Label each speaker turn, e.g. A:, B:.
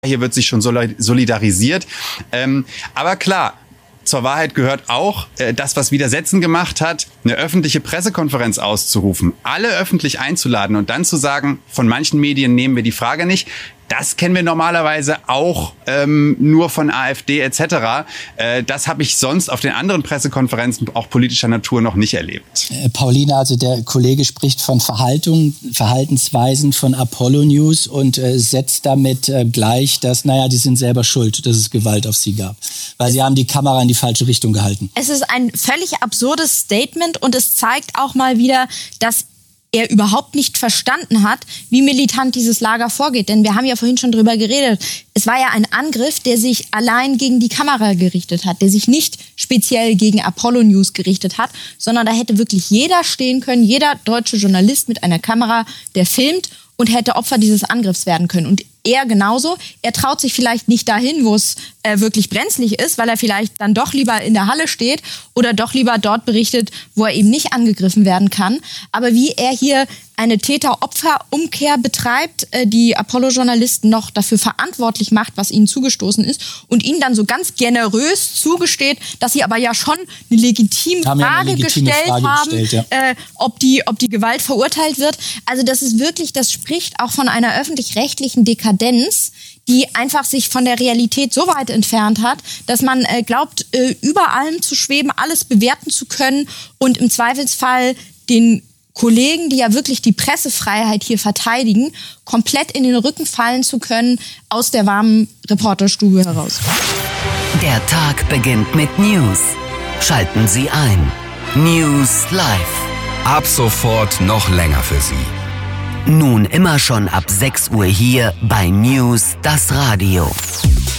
A: hier wird sich schon solidarisiert. Aber klar, zur Wahrheit gehört auch, das, was Widersetzen gemacht hat, eine öffentliche Pressekonferenz auszurufen, alle öffentlich einzuladen und dann zu sagen, von manchen Medien nehmen wir die Frage nicht. Das kennen wir normalerweise auch nur von AfD etc. Das habe ich sonst auf den anderen Pressekonferenzen auch politischer Natur noch nicht erlebt.
B: Paulina, also der Kollege spricht von Verhaltensweisen von Apollo News und setzt damit gleich, dass, die sind selber schuld, dass es Gewalt auf sie gab. Weil sie haben die Kamera in die falsche Richtung gehalten.
C: Es ist ein völlig absurdes Statement und es zeigt auch mal wieder, dass er überhaupt nicht verstanden hat, wie militant dieses Lager vorgeht. Denn wir haben ja vorhin schon drüber geredet. Es war ja ein Angriff, der sich allein gegen die Kamera gerichtet hat, der sich nicht speziell gegen Apollo News gerichtet hat, sondern da hätte wirklich jeder stehen können, jeder deutsche Journalist mit einer Kamera, der filmt und hätte Opfer dieses Angriffs werden können. Und er genauso. Er traut sich vielleicht nicht dahin, wo es wirklich brenzlig ist, weil er vielleicht dann doch lieber in der Halle steht oder doch lieber dort berichtet, wo er eben nicht angegriffen werden kann. Aber wie er hier eine Täter-Opfer-Umkehr betreibt, die Apollo-Journalisten noch dafür verantwortlich macht, was ihnen zugestoßen ist und ihnen dann so ganz generös zugesteht, dass sie aber ja schon eine legitime Frage gestellt haben, ob die Gewalt verurteilt wird. Also das ist wirklich, das spricht auch von einer öffentlich-rechtlichen Dekadenz, die einfach sich von der Realität so weit entfernt hat, dass man glaubt, über allem zu schweben, alles bewerten zu können und im Zweifelsfall den Kollegen, die ja wirklich die Pressefreiheit hier verteidigen, komplett in den Rücken fallen zu können aus der warmen Reporterstube heraus.
D: Der Tag beginnt mit News. Schalten Sie ein. News Live.
E: Ab sofort noch länger für Sie.
D: Nun immer schon ab 6 Uhr hier bei News, das Radio.